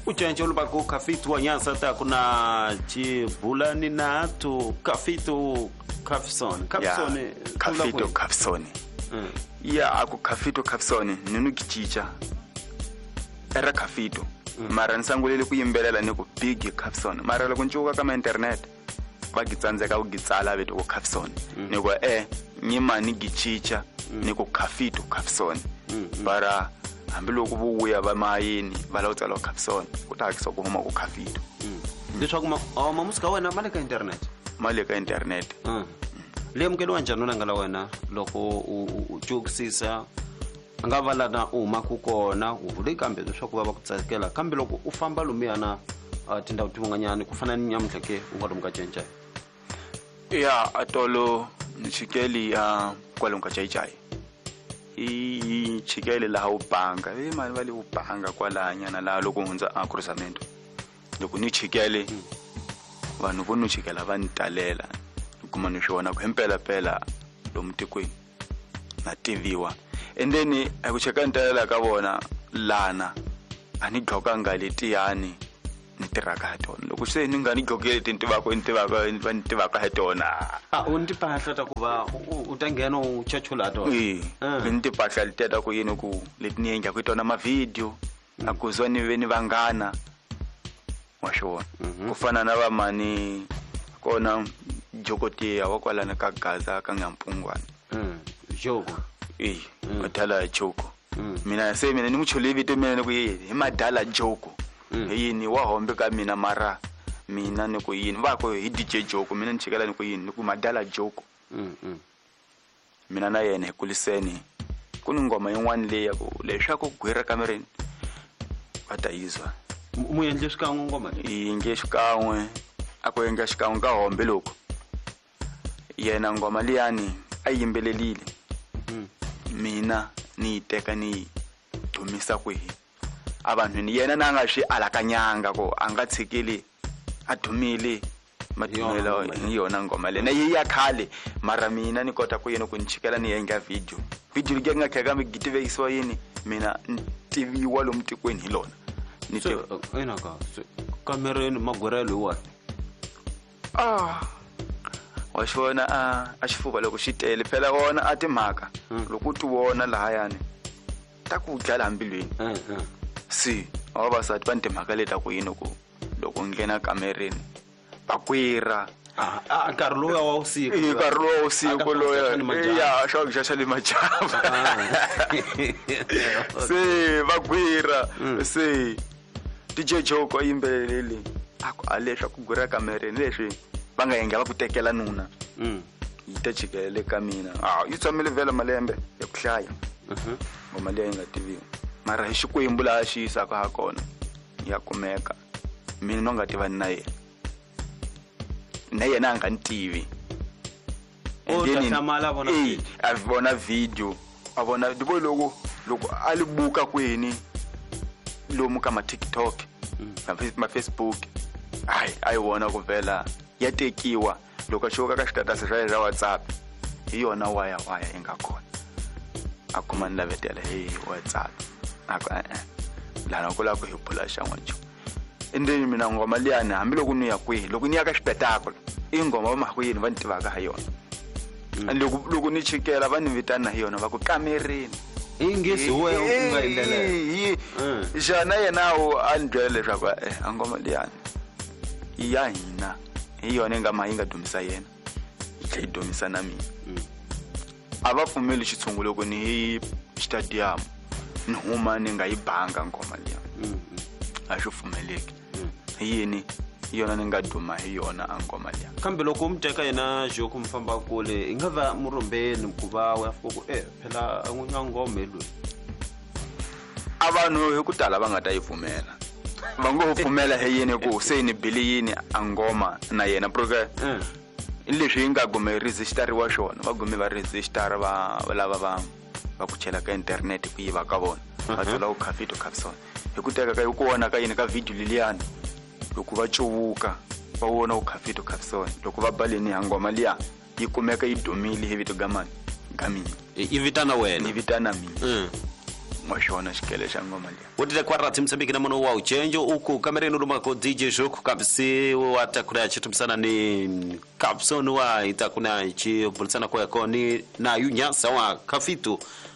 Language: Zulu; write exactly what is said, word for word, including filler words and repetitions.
Uchanjo lubako kafitu wa Nyanza ta kuna chibulani na tu kafitu Kafson. Kafson yeah, kafitu Kafson. Mm. Yeah, aku kafitu Kafson ninu kichicha. Era kafitu. Mm. Mara nsangulele kuyimbelela ni ku big Kafson. Mara loko nchuka kama internet ba gitsandzeka ku gitsala beto ku Kafson. Mm. Ni ku eh nyima ni gichicha mm. ni ku kafitu Kafson. Mm. Bara hambiloko vuya ba mayini balawutsala Kafson kutakisa ku huma ku kafitu. Mm. Leswaku ma ma musika wena mali ka internet. Mali ka internet. Mm. Le mukelo wanjani nangala wena loko ujokisisa ngavala na uma kukona uvule kambe leswaku va kutsakela kambe loko u famba lumiyana tindawu tivunganyani ku fana ni nyamuhla ke u nga lumka cenca. Yeah, atolo nchikeli ya kwalo nka chaichai. I chikeli la ubanga eh mali vale ubanga kwala nyana la loko hunza a cruzamento. Loko ni chikeli vanhu vonu chikela vanitalela kuma ni shona ku hempela phela lo mtikweni na T V wa. And then akucheka ntalela ka bona lana ani gqoka ngaletiani nitiraka hatona loko se ni ngani gqokele tintiva ko intiva ko intiva ka hatona ah undi pahla ta kuva utangena uchachola to eh ndi pahla liteta ku yini ku letiniyenga ku tona ma video akuzoni veni vangana washona kufana na vamani kona jokotia wakwalana ka Gaza ka Ngampungwana mm joko eh mathala joko mina se mina ni muchole vito mina ku yini imadala joko yini wa hombe ka mina mara mina ni ku yini va ko hi D J joko mina ni chikela ni ku yini ni ku madala joko mm mina na yena kuliseni kuni ngoma yin'wana leya ku leswaku gwira kamereni batayizwa muyendle xikan'we ngoma yinge xikan'we akwenga xikan'we ka hombe loko yena ngoma liyani ayimbelelile mina ni teka ni dumisa kwihi abantu ni yena nanga swi alakanyanga ko anga tshikeli adumile madumela yona ngoma lena yi ya khale mara mina ni kota ku yena ku nchikela ni yenga video video ke nga kheka mi gitive iswa yini mina T V wa lo mtikweni hilona ni te ena ka kamereni magwerelo wa ah washona a axifuva loko xitele phela wona atimhaka loko tu wona laha yani ta ku dlala hambilweni si vavasati va ntimhaka leta ku yini ku loko nghena kamereni bakwira ah nkarhi loya wa usiku nkarhi loya wa usiku loya ya swakudya swa le majava se bakwira se D J Joko yimbelele aleswa ku gwira kamereni leswi va nga yenga va ku tekela nuna mm yi ta chikele ka mina ah yi tsamile vela malembe ya ku hlaya mhm ngoma leyi nga tiviwi mara hi xikwembu la xi yisa ka kona ya kumeka mina no nga tiva na yena na yena anga ntivi o ta hlamala bona eh a vona video a vona dibo loko loko a libuka kweni lomu ka ma TikTok ma Facebook ai ai wona ku vela ya tekiwa loko shoka ka status ra ra WhatsApp hi yona waya waya inga khona akuma ni lavetela hey WhatsApp aka eh lana ku la ku hi phula xan'wacho endeni mina ngoma liyani hambi loko ni ya kwihi loko ni ya ka spectacle ingoma va mahkwini va ntivaka ha yona loko loko ni chikela va ni vitana hi yona va ku kamerini ingesi we unga indlela jana yena o andwele leswaku eh ngoma liyani ya hina hi yona nga mahinga dumisa yena yi dumisa na mina ava pfumeli xitshungulo ku ni stadium ni huma ni nga yi banga ngoma liya a xi pfumeleki yini yona ni nga duma hi yona a ngoma liya kambe loko umteka yena Joko mfamba kule ingava murombeni kuva wa fuku eh phela n'wina ngoma loyi abantu hi ku tala va nga ta yi pfumela va ngo pfumela he yini ku se ni biliyini angoma na yena proke leswi nga gume register wa xona va gume va register va lava va va ku chela ka internet ku yiva ka vona va tsola ku Kafito Kafson hi ku teka ka yi ku vona ka yini ka video liliyani loko va cuvuka va vona ku Kafito Kafson loko va baleni ngoma liya yi kumeka yi dumile hi vito gamani gamini yi vitana wena yi vitana mina mwashona xikele xa ngoma leyi wotile kwa rati Msambiki na mono wa uchenjo uku kamereni uduma ko D J Joku kapsi watakuna chitumsana ni Capson wa itakuna chi bulisana kwa yako ni na yunyasa wa kafitu